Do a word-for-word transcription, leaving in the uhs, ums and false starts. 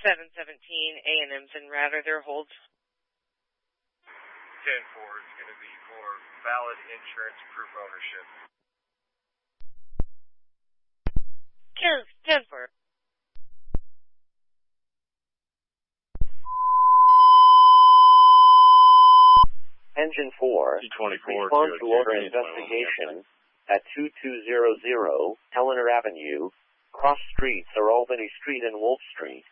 seven seventeen, A and M's en route. Are there holds? ten four is going to be for valid insurance proof ownership. ten four. Engine four, respond to order investigation at two two zero zero Eleanor Avenue, cross streets are Albany Street and Wolf Street.